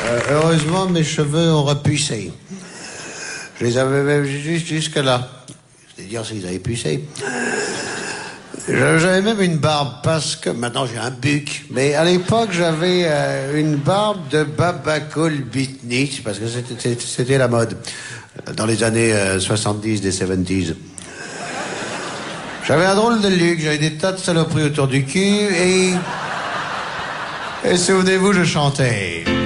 Heureusement, mes cheveux ont repucé. Je les avais même jusque-là. C'est-à-dire s'ils avaient pucé. J'avais même une barbe, parce que... Maintenant, j'ai un buc. Mais à l'époque, j'avais une barbe de Baba Cool Beatnik, parce que c'était la mode. Dans les années 70, des 70s. J'avais un drôle de look. J'avais des tas de saloperies autour du cul, et souvenez-vous, je chantais...